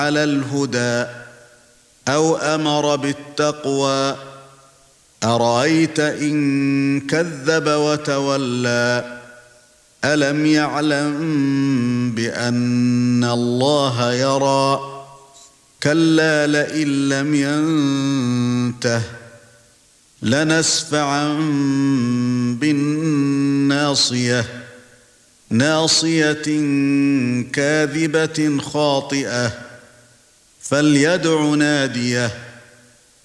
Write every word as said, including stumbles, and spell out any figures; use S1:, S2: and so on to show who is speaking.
S1: على الهدى أو أمر بالتقوى أرأيت إن كذب وتولى ألم يعلم بأن الله يرى كلا لئن لم ينته لنسفعا بالناصية ناصية كاذبة خاطئة فليدع ناديه